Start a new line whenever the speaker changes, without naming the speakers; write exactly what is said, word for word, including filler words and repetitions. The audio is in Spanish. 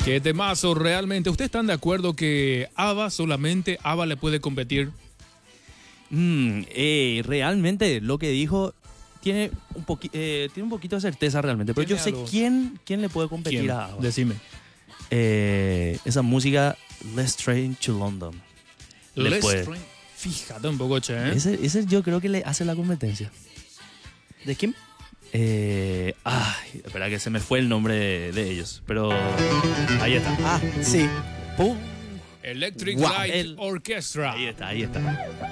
Qué temazo realmente. ¿Ustedes están de acuerdo que ABBA solamente ABBA le puede competir?
Mm, eh, realmente lo que dijo tiene un, poqui- eh, tiene un poquito de certeza realmente. Pero yo
Tiene
sé
algo.
quién, quién le puede competir
¿Quién?
a ABBA.
Decime.
Eh, esa música Let's Train to London. Le
Let's
puede.
Train- Fíjate un poco, che. ¿eh?
Ese, ese yo creo que le hace la competencia.
¿De quién?
Eh, ay, espera que se me fue el nombre de, de ellos. Pero ahí está.
Ah, sí. Pum.
Electric
Wow.
Light
El-
Orchestra.
Ahí está, ahí está.